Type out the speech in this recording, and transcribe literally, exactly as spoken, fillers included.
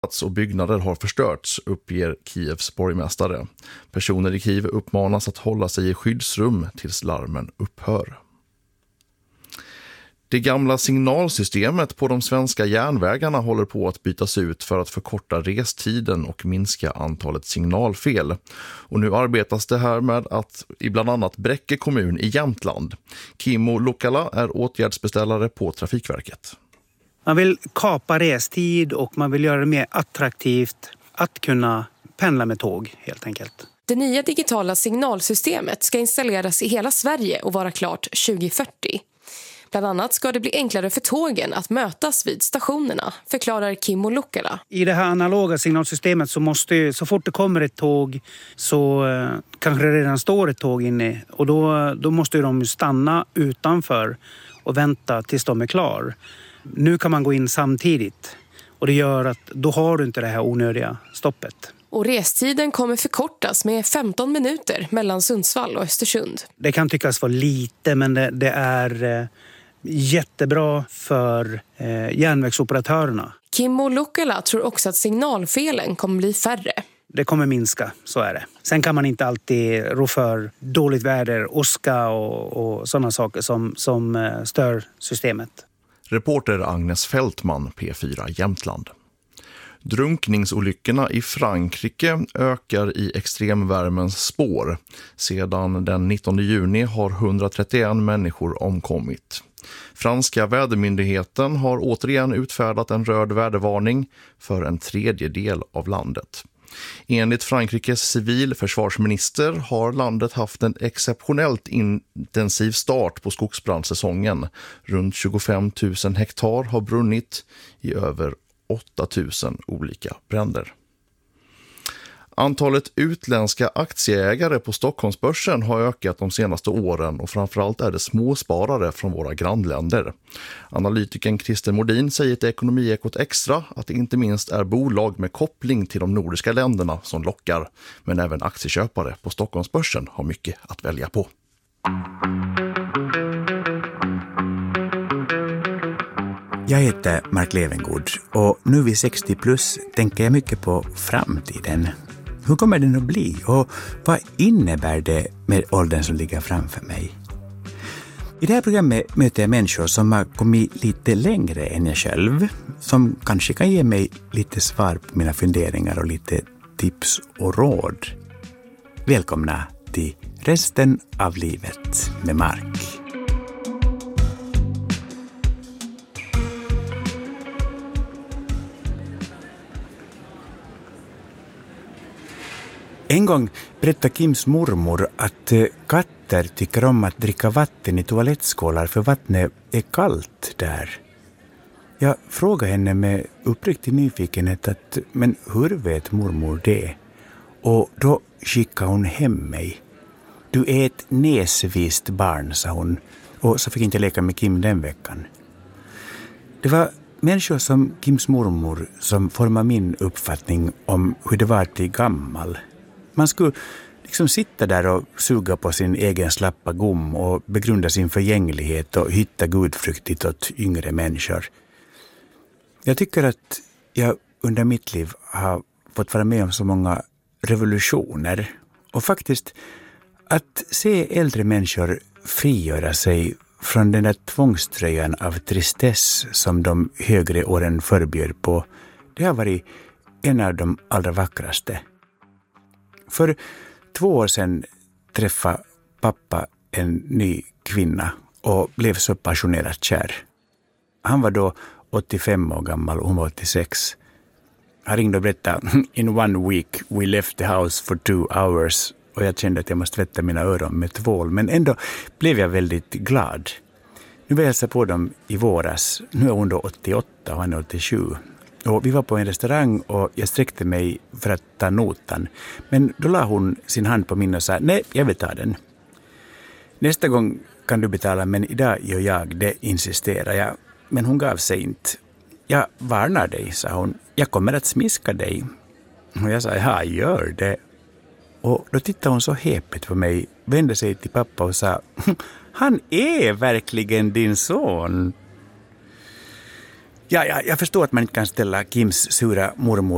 och byggnader har förstörts, uppger Kievs borgmästare. Personer i Kiev uppmanas att hålla sig i skyddsrum tills larmen upphör. Det gamla signalsystemet på de svenska järnvägarna håller på att bytas ut för att förkorta restiden och minska antalet signalfel. Och nu arbetas det här med att i bland annat Bräcke kommun i Jämtland. Kimmo Lukkala är åtgärdsbeställare på Trafikverket. Man vill kapa restid och man vill göra det mer attraktivt att kunna pendla med tåg helt enkelt. Det nya digitala signalsystemet ska installeras i hela Sverige och vara klart tjugo fyrtio. Bland annat ska det bli enklare för tågen att mötas vid stationerna, förklarar Kimmo Lukkala. I det här analoga signalsystemet så måste, så fort det kommer ett tåg så eh, kanske det redan står ett tåg inne. Och då, då måste de stanna utanför och vänta tills de är klar. Nu kan man gå in samtidigt och det gör att då har du inte det här onödiga stoppet. Och restiden kommer förkortas med femton minuter mellan Sundsvall och Östersund. Det kan tyckas vara lite, men det, det är eh, jättebra för eh, järnvägsoperatörerna. Kimmo Lukkala tror också att signalfelen kommer bli färre. Det kommer minska, så är det. Sen kan man inte alltid rå för dåligt väder, åska och, och sådana saker som, som eh, stör systemet. Reporter Agnes Fältman, P fyra Jämtland. Drunkningsolyckorna i Frankrike ökar i extremvärmens spår. Sedan den nittonde juni har hundratrettioen människor omkommit. Franska vädermyndigheten har återigen utfärdat en röd vädervarning för en tredjedel av landet. Enligt Frankrikes civilförsvarsminister har landet haft en exceptionellt intensiv start på skogsbrandsäsongen. Runt tjugofem tusen hektar har brunnit i över åtta tusen olika bränder. Antalet utländska aktieägare på Stockholmsbörsen har ökat de senaste åren och framförallt är det småsparare från våra grannländer. Analytikern Christer Modin säger till Ekonomiekot Extra att det inte minst är bolag med koppling till de nordiska länderna som lockar, men även aktieköpare på Stockholmsbörsen har mycket att välja på. Jag heter Mark Levengood och nu vid sextio plus tänker jag mycket på framtiden. Hur kommer den att bli och vad innebär det med åldern som ligger framför mig? I det här programmet möter jag människor som har kommit lite längre än jag själv, som kanske kan ge mig lite svar på mina funderingar och lite tips och råd. Välkomna till Resten av livet med Mark. En gång berättade Kims mormor att katter tycker om att dricka vatten i toalettskålar för vattnet är kallt där. Jag frågade henne med uppriktig nyfikenhet att men hur vet mormor det? Och då skickade hon hem mig. Du är ett näsvist barn, sa hon, och så fick jag inte leka med Kim den veckan. Det var människor som Kims mormor som formade min uppfattning om hur det var till gammal. Man skulle liksom sitta där och suga på sin egen slappa gom och begrunda sin förgänglighet och hitta gudfruktigt åt yngre människor. Jag tycker att jag under mitt liv har fått vara med om så många revolutioner. Och faktiskt att se äldre människor frigöra sig från den där tvångströjan av tristess som de högre åren förbjöd på, det har varit en av de allra vackraste. För två år sedan träffade pappa en ny kvinna och blev så passionerat kär. Han var då åttiofem år gammal och hon var åttiosex. Han ringde och berättade, in one week we left the house for two hours. Och jag kände att jag måste tvätta mina öron med tvål. Men ändå blev jag väldigt glad. Nu var jag hälsa på dem i våras. Nu är hon då åttioåtta och han är åttiosju. Och vi var på en restaurang och jag sträckte mig för att ta notan. Men då la hon sin hand på min och sa, nej, jag vill ta den. Nästa gång kan du betala, men idag gör jag det, insisterar jag. Men hon gav sig inte. Jag varnar dig, sa hon. Jag kommer att smiska dig. Och jag sa, ja, gör det. Och då tittade hon så häpet på mig, vände sig till pappa och sa, han är verkligen din son. Ja, ja, jag förstår att man inte kan ställa Kims sura mormor